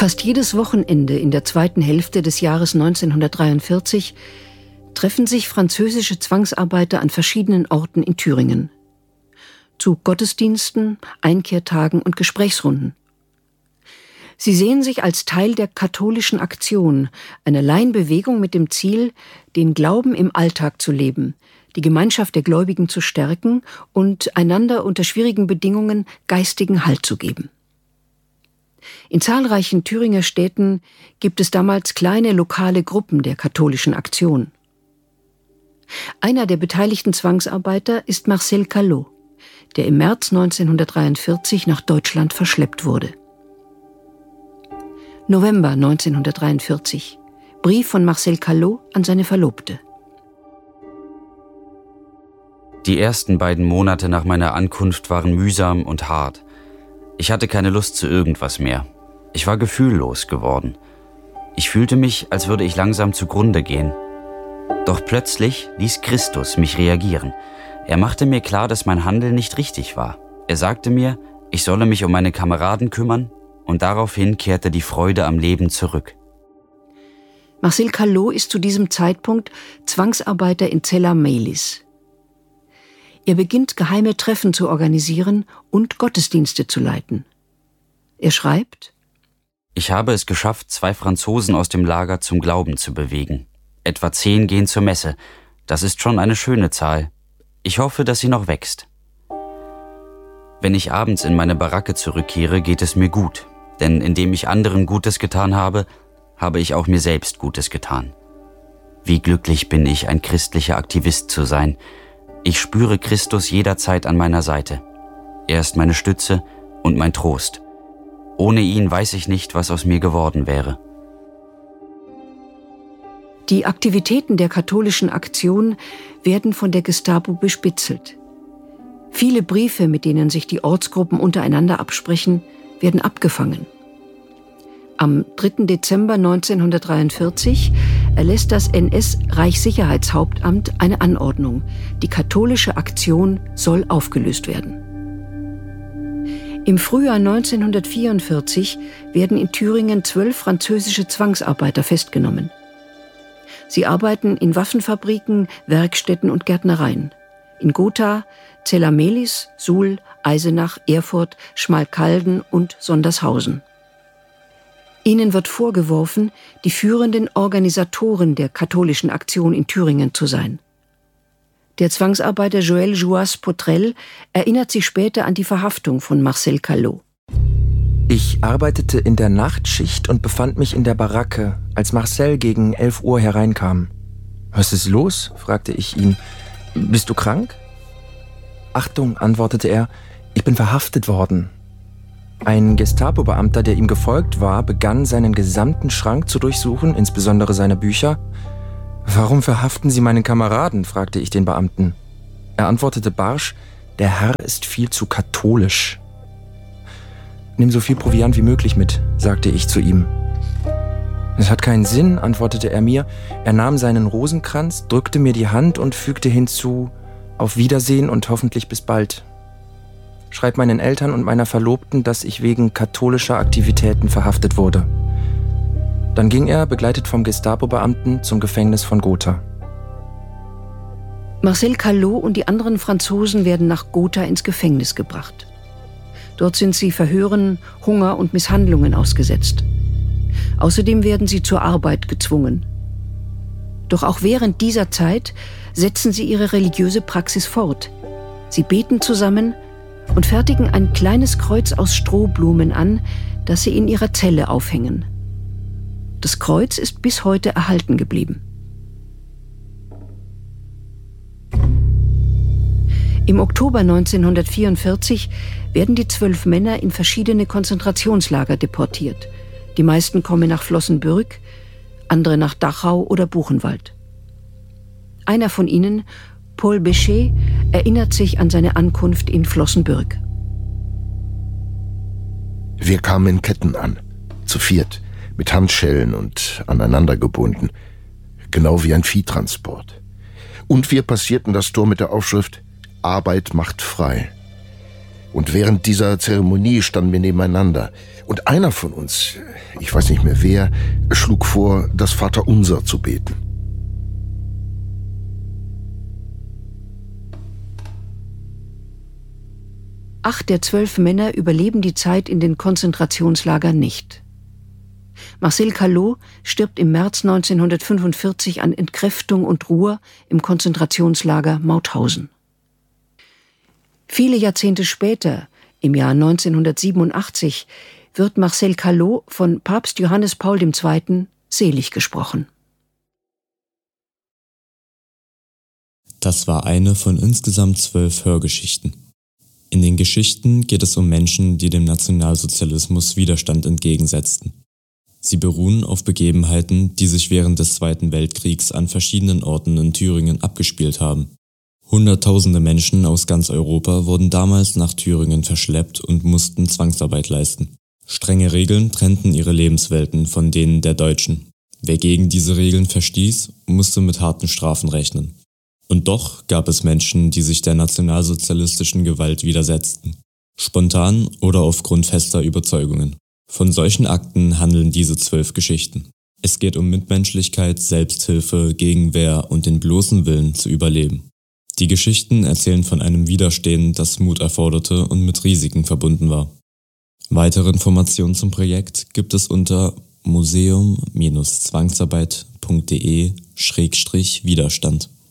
Fast jedes Wochenende in der zweiten Hälfte des Jahres 1943 treffen sich französische Zwangsarbeiter an verschiedenen Orten in Thüringen. Zu Gottesdiensten, Einkehrtagen und Gesprächsrunden. Sie sehen sich als Teil der katholischen Aktion, einer Laienbewegung mit dem Ziel, den Glauben im Alltag zu leben, die Gemeinschaft der Gläubigen zu stärken und einander unter schwierigen Bedingungen geistigen Halt zu geben. In zahlreichen Thüringer Städten gibt es damals kleine lokale Gruppen der katholischen Aktion. Einer der beteiligten Zwangsarbeiter ist Marcel Callot, der im März 1943 nach Deutschland verschleppt wurde. November 1943. Brief von Marcel Callot an seine Verlobte. Die ersten beiden Monate nach meiner Ankunft waren mühsam und hart. Ich hatte keine Lust zu irgendwas mehr. Ich war gefühllos geworden. Ich fühlte mich, als würde ich langsam zugrunde gehen. Doch plötzlich ließ Christus mich reagieren. Er machte mir klar, dass mein Handeln nicht richtig war. Er sagte mir, ich solle mich um meine Kameraden kümmern, und daraufhin kehrte die Freude am Leben zurück. Marcel Callot ist zu diesem Zeitpunkt Zwangsarbeiter in Zella Mehlis. Er beginnt, geheime Treffen zu organisieren und Gottesdienste zu leiten. Er schreibt: Ich habe es geschafft, 2 Franzosen aus dem Lager zum Glauben zu bewegen. Etwa 10 gehen zur Messe. Das ist schon eine schöne Zahl. Ich hoffe, dass sie noch wächst. Wenn ich abends in meine Baracke zurückkehre, geht es mir gut. Denn indem ich anderen Gutes getan habe, habe ich auch mir selbst Gutes getan. Wie glücklich bin ich, ein christlicher Aktivist zu sein. Ich spüre Christus jederzeit an meiner Seite. Er ist meine Stütze und mein Trost. Ohne ihn weiß ich nicht, was aus mir geworden wäre. Die Aktivitäten der katholischen Aktion werden von der Gestapo bespitzelt. Viele Briefe, mit denen sich die Ortsgruppen untereinander absprechen, werden abgefangen. Am 3. Dezember 1943 erlässt das NS-Reichssicherheitshauptamt eine Anordnung. Die katholische Aktion soll aufgelöst werden. Im Frühjahr 1944 werden in Thüringen 12 französische Zwangsarbeiter festgenommen. Sie arbeiten in Waffenfabriken, Werkstätten und Gärtnereien. In Gotha, Zella Mehlis, Suhl, Eisenach, Erfurt, Schmalkalden und Sondershausen. Ihnen wird vorgeworfen, die führenden Organisatoren der katholischen Aktion in Thüringen zu sein. Der Zwangsarbeiter Joël Jouas-Potrel erinnert sich später an die Verhaftung von Marcel Callot. Ich arbeitete in der Nachtschicht und befand mich in der Baracke, als Marcel gegen 11 Uhr hereinkam. »Was ist los?« fragte ich ihn. »Bist du krank?« »Achtung«, antwortete er, »ich bin verhaftet worden.« Ein Gestapo-Beamter, der ihm gefolgt war, begann seinen gesamten Schrank zu durchsuchen, insbesondere seine Bücher. »Warum verhaften Sie meinen Kameraden?« fragte ich den Beamten. Er antwortete barsch, »Der Herr ist viel zu katholisch.« »Nimm so viel Proviant wie möglich mit«, sagte ich zu ihm. »Es hat keinen Sinn«, antwortete er mir. Er nahm seinen Rosenkranz, drückte mir die Hand und fügte hinzu, »Auf Wiedersehen und hoffentlich bis bald. Schreib meinen Eltern und meiner Verlobten, dass ich wegen katholischer Aktivitäten verhaftet wurde.« Dann ging er, begleitet vom Gestapo-Beamten, zum Gefängnis von Gotha. Marcel Callot und die anderen Franzosen werden nach Gotha ins Gefängnis gebracht. Dort sind sie Verhören, Hunger und Misshandlungen ausgesetzt. Außerdem werden sie zur Arbeit gezwungen. Doch auch während dieser Zeit setzen sie ihre religiöse Praxis fort. Sie beten zusammen und fertigen ein kleines Kreuz aus Strohblumen an, das sie in ihrer Zelle aufhängen. Das Kreuz ist bis heute erhalten geblieben. Im Oktober 1944 werden die 12 Männer in verschiedene Konzentrationslager deportiert. Die meisten kommen nach Flossenbürg, andere nach Dachau oder Buchenwald. Einer von ihnen, Paul Béchet, erinnert sich an seine Ankunft in Flossenbürg. Wir kamen in Ketten an, zu viert, mit Handschellen und aneinander gebunden, genau wie ein Viehtransport. Und wir passierten das Tor mit der Aufschrift »Arbeit macht frei«. Und während dieser Zeremonie standen wir nebeneinander. Und einer von uns, ich weiß nicht mehr wer, schlug vor, das Vaterunser zu beten. Acht der 12 Männer überleben die Zeit in den Konzentrationslagern nicht. Marcel Callot stirbt im März 1945 an Entkräftung und Ruhr im Konzentrationslager Mauthausen. Viele Jahrzehnte später, im Jahr 1987, wird Marcel Callot von Papst Johannes Paul II. Selig gesprochen. Das war eine von insgesamt 12 Hörgeschichten. In den Geschichten geht es um Menschen, die dem Nationalsozialismus Widerstand entgegensetzten. Sie beruhen auf Begebenheiten, die sich während des Zweiten Weltkriegs an verschiedenen Orten in Thüringen abgespielt haben. Hunderttausende Menschen aus ganz Europa wurden damals nach Thüringen verschleppt und mussten Zwangsarbeit leisten. Strenge Regeln trennten ihre Lebenswelten von denen der Deutschen. Wer gegen diese Regeln verstieß, musste mit harten Strafen rechnen. Und doch gab es Menschen, die sich der nationalsozialistischen Gewalt widersetzten. Spontan oder aufgrund fester Überzeugungen. Von solchen Akten handeln diese 12 Geschichten. Es geht um Mitmenschlichkeit, Selbsthilfe, Gegenwehr und den bloßen Willen zu überleben. Die Geschichten erzählen von einem Widerstehen, das Mut erforderte und mit Risiken verbunden war. Weitere Informationen zum Projekt gibt es unter museum-zwangsarbeit.de/Widerstand.